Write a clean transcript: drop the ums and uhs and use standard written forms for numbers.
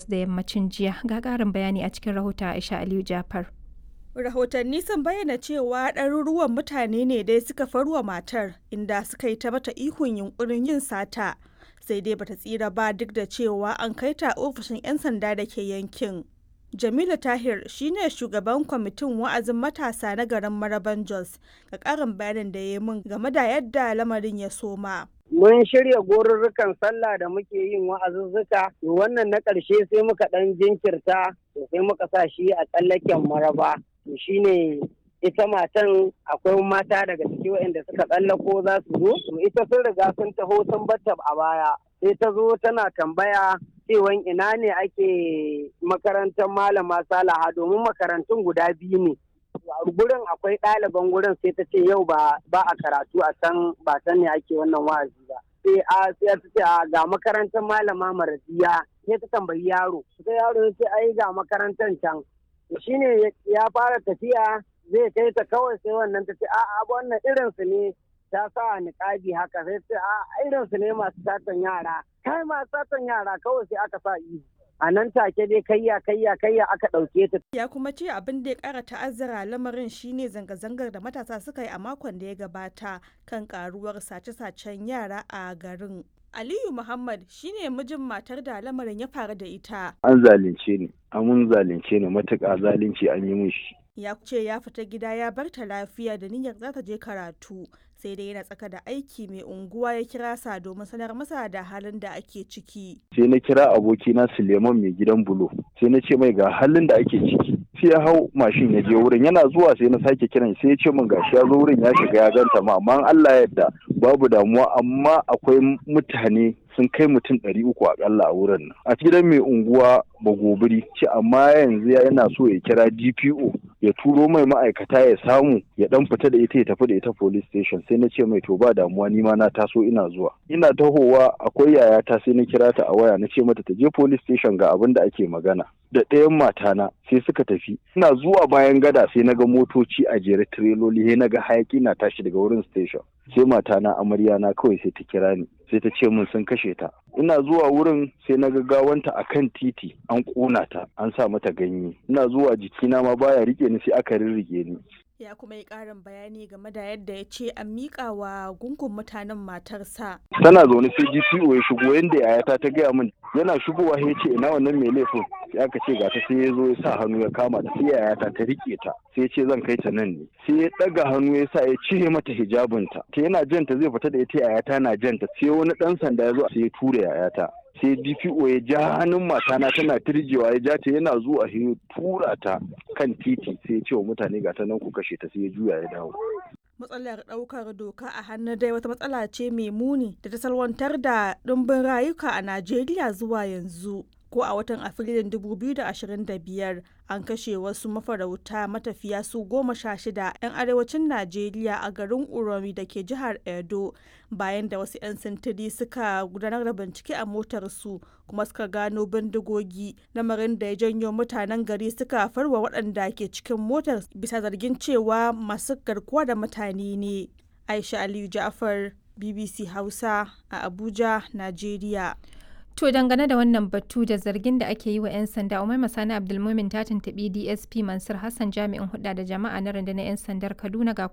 da yammacin jiya. Ga ƙarin bayani a cikin rahoton Aisha Aliyu Jafar. Rahotanni sun bayyana cewa ɗaruruwan mutane ne dai suka farwa matar, inda suka yi ta mata ihun yunkurin yin sata, sai dai bata tsira ba duk da cewa an kai ta ofishin 'yan sanda da ke yankin. Jamilu Tahir shine shugaban kwamitin wa'azin matasa na garin Maraban Jos, ga ƙarin bayanin da ya yi min game da yadda lamarin ya soma. Mun shirya gorurrukan sallah da muke yin wa'azuzzuka, wannan na ƙarshe sai muka ɗan jinkirta, sai muka sa shi a tsallaken Maraba. Shine ita matan, akwai mata daga ciki waɗanda suka tsallako za su zo, ita sun riga sun taho sun batta a baya, sai ta zo tana tambaya cewan ina ne ake makarantar malama Salaha, domin makarantun guda biyu ne. Gurin akwai ɗaliban gurin, sai ta ce yau ba a karatu a can, ba can ne ake wannan wa'azi ba. Sai ta ce ga makarantar malama Maradiya, sai ta tambayi yaro, sai yaro ya ce ai ga makarantar can. Shine ya fara tafiya zai kai ta, kawai sai wannan ta ce a'a wannan irinsu ne, ta sa niƙabi haka, sai ce a irinsu ne masu satan yara, kai masu satan yara, kawai sai aka sa ihu. A nan take dai kayya aka ɗauke ta. Ya kuma ce abin da ya ƙara ta'azzara lamarin shine zanga-zangar da matasa suka yi a makon da ya gabata kan ƙaruwar sace-sacen yara a garin. Aliyu Muhammad shine mijin matar da lamarin ya faru da ita. An zalunce ni, mun zalunce ni matuƙa, zalunci an yi min shi. Ya ce ya fita gida ya bar ta lafiya da niyyar za ta je karatu, sai dai yana tsaka da aiki mai unguwa ya kira sa domin sanar masa da halin da ake ciki. Sai na kira abokina Suleiman mai gidan bulo, sai na ce mai ga halin da ake ciki. Sai ya hau mashin ya je wurin, yana zuwa sai na sake kiran, sai ya ce min gashi ya zo wurin ya shiga ya ganta ma, amma Allah ya yarda babu damuwa, amma akwai mutane sun kai mutum 300 akalla a wurin nan. A gidan mai unguwa Bagobiri ce, amma yanzu yana so ya kira DPO ya turo mai ma'aikata ya samu ya dan fita da ita ya tafi da ita police station. Sai na ce mai to ba damuwa, ni ma na taso ina zuwa. Ina tahowa akwai yayata, sai na kira ta a waya na ce mata ta je police station ga abin da ake magana. Da ɗayan matana sai suka tafi. Ina zuwa bayan gada sai na ga motoci a jere tireloli, sai na ga hayaki na tashi daga wurin station. Sai matana amarya na kawai sai ta kira ni, sai ta ce min sun kashe ta. Ina zuwa wurin sai na ga gawanta a kan titi, an ƙona ta, an sa mata ganye. Ina zuwa jikina ma baya rike ni, sai aka rirrige ni. Ya kuma yi ƙarin bayani game da yadda ya ce an miƙa wa gungun mutanen matarsa. Tana zaune sai DPO ya shigo, yanda yayata ta gaya min, yana shigowa ya ce ina wannan mai laifin, sai aka ce gata, sai ya zo ya sa hannu ya kama ta, sai yayata ta rike ta, sai ya ce zan kai ta nan ne, sai ya ɗaga hannu ya sa ya cire mata hijabinta, ta yana janta zai fita da ita, yayata na janta, sai wani ɗan sanda ya zo sai ya tura yayata. Sai DPO ya ja hannun matana tana tirjewa, ya ja ta, yana zuwa ya tura ta kan titi, sai ya ce wa mutane ga ta nan ku kashe ta, sai ya juya ya dawo. Matsalar ɗaukar doka a hannu dai wata matsala ce mai muni da ta salwantar da ɗumbin rayuka a Najeriya zuwa yanzu. Ko a watan Afrilun 2025 an kashe wasu mafarauta matafiya su 16 'yan arewacin Najeriya a garin Uromi da ke jihar Edo, bayan da wasu 'yan sintiri suka gudanar da bincike a motarsu kuma suka gano bindigogi, lamarin da ya janyo mutanen gari suka farwa waɗanda ke cikin motar bisa zargin cewa masu garkuwa da mutane ne. Aisha Aliyu Ja'far, BBC Hausa a Abuja, Najeriya. To dangane da wannan batu da zargin da ake yi wa 'yan sanda, Umaima Sani Abdulmumin ta tuntuɓi DSP Mansur Hassan, jami'in hulɗa da jama'a na rundunar 'yan sandar Kaduna, ga